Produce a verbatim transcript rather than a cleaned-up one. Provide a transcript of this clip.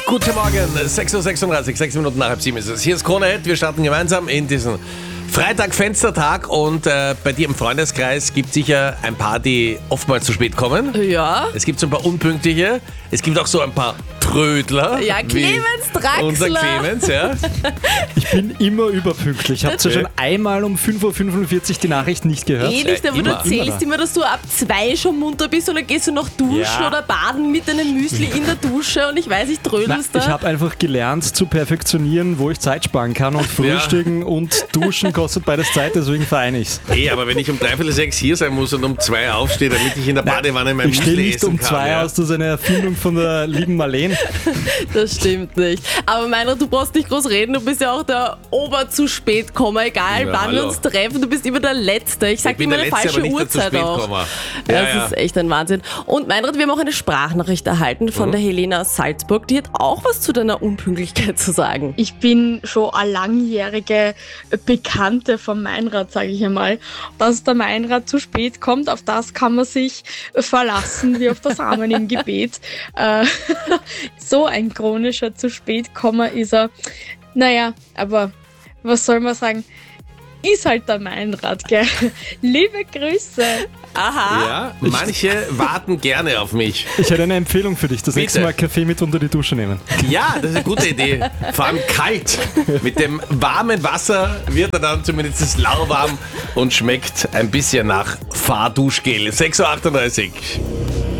Guten Morgen, sechs Uhr sechsunddreißig, sechs Minuten nach halb sieben ist es. Hier ist Krone Hit, wir starten gemeinsam in diesen Freitag-Fenstertag und äh, bei dir im Freundeskreis gibt es sicher ein paar, die oftmals zu spät kommen. Ja. Es gibt so ein paar Unpünktliche, es gibt auch so ein paar Trödler. Ja, Clemens Draxler. Unser Clemens, ja. Ich bin immer überpünktlich. Habt ihr schon einmal um fünf Uhr fünfundvierzig die Nachricht nicht gehört? Eh nicht, aber immer. du erzählst Immer. immer, dass du ab zwei schon munter bist und dann gehst du noch duschen Ja. oder baden mit deinem Müsli in der Dusche und ich weiß, ich Nein, trödelst da. ich habe einfach gelernt zu perfektionieren, wo ich Zeit sparen kann und Frühstücken und Duschen kostet beides Zeit, deswegen vereine ich's. Eh, aber wenn ich um dreiviertel sechs hier sein muss und um zwei aufstehe, damit ich in der Badewanne mein Ich stehe Müsli nicht essen um kann. zwei ja. aus, das ist eine Erfindung von der lieben Marlene. Das stimmt nicht. Aber meiner, du brauchst nicht groß reden, du bist ja auch der Ober-zu-spät-Kommer, egal Ja, wann wir hallo. uns treffen, du bist immer der Letzte. Ich sag Ich dir bin immer der eine Letzte, falsche aber nicht der zu Uhrzeit spät auch. Kommer. Ja, Ja, das ja. ist echt ein Wahnsinn. Und Meinrad, wir haben auch eine Sprachnachricht erhalten von Mhm. der Helena aus Salzburg, die hat auch was zu deiner Unpünktlichkeit zu sagen. Ich bin schon eine langjährige Bekannte von Meinrad, sage ich einmal. Dass der Meinrad zu spät kommt, auf das kann man sich verlassen, wie auf das Amen im Gebet. Äh, so ein chronischer zu spät Komma ist er. Naja, aber was soll man sagen? Ist halt der Meinrad, gell? Liebe Grüße. Aha. Ja, manche warten gerne auf mich. Ich hätte eine Empfehlung für dich, das Bitte. nächste Mal Kaffee mit unter die Dusche nehmen. Ja, das ist eine gute Idee. Vor allem kalt. Mit dem warmen Wasser wird er dann zumindest lauwarm und schmeckt ein bisschen nach Fahrduschgel. sechs Uhr achtunddreißig.